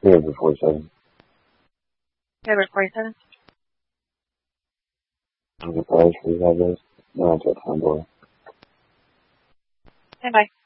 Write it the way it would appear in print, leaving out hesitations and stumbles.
November 47. November 47. I'm surprised we have this. No, it's a time boy. Bye-bye.